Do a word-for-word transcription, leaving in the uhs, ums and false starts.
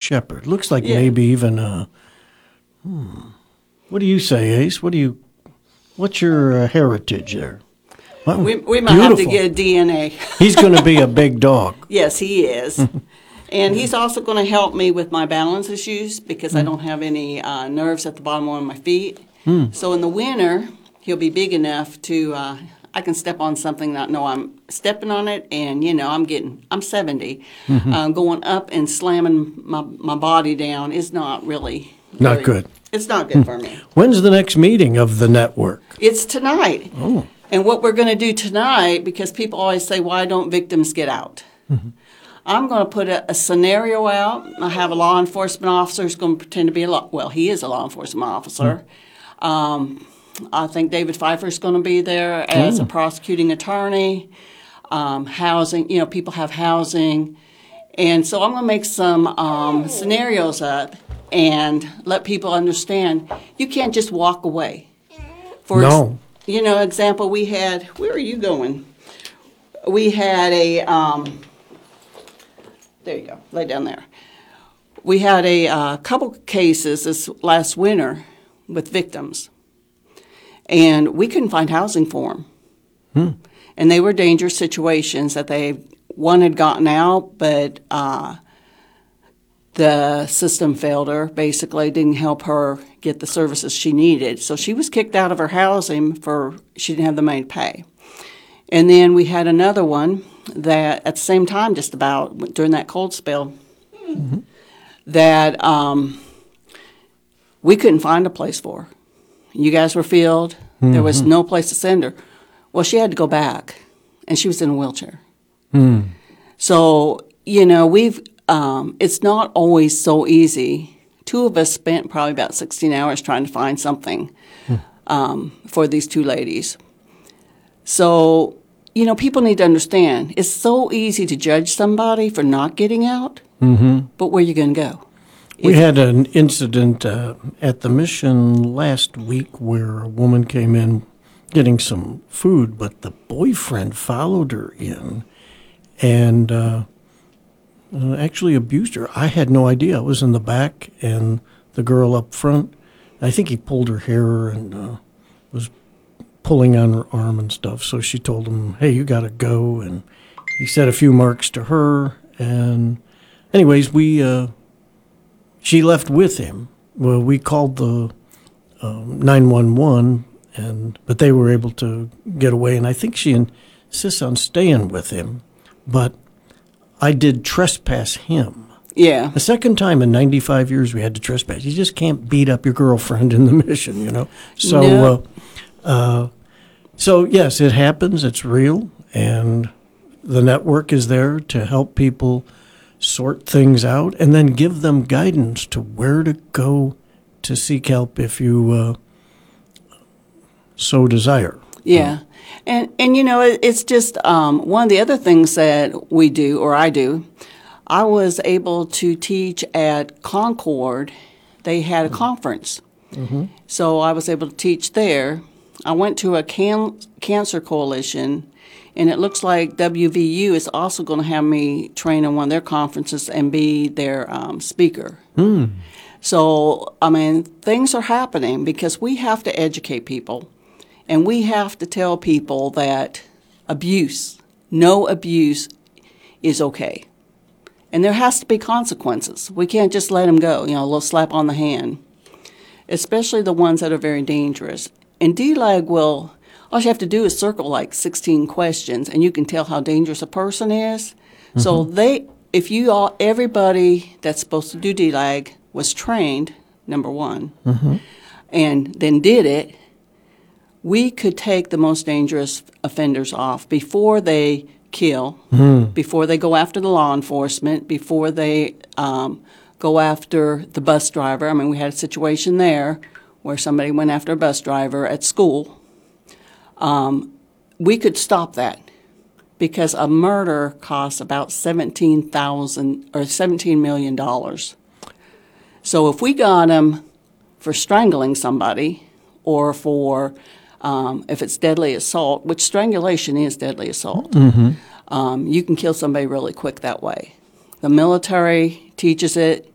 shepherd. Looks like Yeah. maybe even a. Hmm. What do you say, Ace? What do you? What's your uh, heritage there? Wow, We, we might have to beautiful. get a D N A. He's going to be a big dog. Yes, he is. And he's also going to help me with my balance issues because I don't have any uh, nerves at the bottom of my feet. So in the winter, he'll be big enough to, uh, I can step on something, not know I'm stepping on it, and, you know, I'm getting, I'm seventy. Uh, going up and slamming my, my body down is not really. Not really- good. It's not good for me. When's the next meeting of the network? It's tonight. Oh. And what we're going to do tonight, because people always say, why don't victims get out? Mm-hmm. I'm going to put a, a scenario out. I have a law enforcement officer who's going to pretend to be a law, well, he is a law enforcement officer. Mm-hmm. Um, I think David Pfeiffer is going to be there as mm. a prosecuting attorney. Um, housing, you know, people have housing. And so I'm going to make some um, scenarios up and let people understand you can't just walk away. For No. You know, example, we had, where are you going? We had a, um, there you go, lay down there. We had a uh, couple cases this last winter with victims, and we couldn't find housing for them. Hmm. And they were dangerous situations that they, one had gotten out, but uh, the system failed her, basically didn't help her get the services she needed. So she was kicked out of her housing for, she didn't have the money to pay. And then we had another one that at the same time, just about during that cold spell, mm-hmm. that um, we couldn't find a place for her. You guys were filled. Mm-hmm. There was no place to send her. Well, she had to go back, and she was in a wheelchair. Mm. So, you know, we've, um, it's not always so easy. Two of us spent probably about sixteen hours trying to find something mm. um, for these two ladies. So, you know, people need to understand, it's so easy to judge somebody for not getting out, mm-hmm. but where are you going to go? We if, had an incident uh, at the mission last week where a woman came in getting some food, but the boyfriend followed her in and uh, uh, actually abused her. I had no idea. I was in the back and the girl up front. I think he pulled her hair and uh, was pulling on her arm and stuff. So she told him, hey, you got to go. And he said a few marks to her. And anyways, we uh, she left with him. Well, we called the um, nine one one, and but they were able to get away. And I think she insists on staying with him. But I did trespass him. Yeah. The second time in ninety-five years we had to trespass. You just can't beat up your girlfriend in the mission, you know. So, no. uh, uh, so yes, it happens. It's real, and the network is there to help people sort things out and then give them guidance to where to go to seek help if you uh, so desire. Yeah. And, and you know, it, it's just um, one of the other things that we do, or I do, I was able to teach at Concord. They had a conference. Mm-hmm. So I was able to teach there. I went to a can- cancer coalition, and it looks like W V U is also going to have me train in one of their conferences and be their um, speaker. Mm. So, I mean, things are happening because we have to educate people. And we have to tell people that abuse, no abuse, is okay. And there has to be consequences. We can't just let them go, you know, a little slap on the hand, especially the ones that are very dangerous. And D LAG will, all you have to do is circle like sixteen questions, and you can tell how dangerous a person is. Mm-hmm. So they, if you all, everybody that's supposed to do D LAG was trained, number one, mm-hmm. and then did it, we could take the most dangerous offenders off before they kill, mm. before they go after the law enforcement, before they um, go after the bus driver. I mean, we had a situation there where somebody went after a bus driver at school. Um, we could stop that because a murder costs about seventeen thousand or seventeen million dollars. So if we got them for strangling somebody or for Um, if it's deadly assault, which strangulation is deadly assault, mm-hmm. um, you can kill somebody really quick that way. The military teaches it.